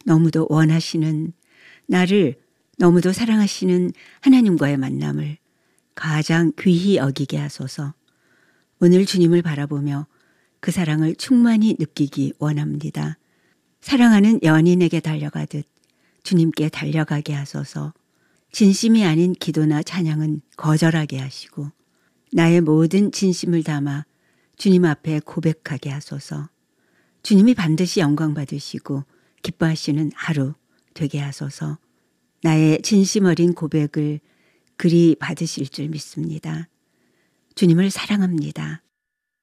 너무도 원하시는, 나를 너무도 사랑하시는 하나님과의 만남을 가장 귀히 여기게 하소서. 오늘 주님을 바라보며 그 사랑을 충만히 느끼기 원합니다. 사랑하는 연인에게 달려가듯 주님께 달려가게 하소서. 진심이 아닌 기도나 찬양은 거절하게 하시고 나의 모든 진심을 담아 주님 앞에 고백하게 하소서. 주님이 반드시 영광 받으시고 기뻐하시는 하루 되게 하소서. 나의 진심 어린 고백을 그리 받으실 줄 믿습니다. 주님을 사랑합니다.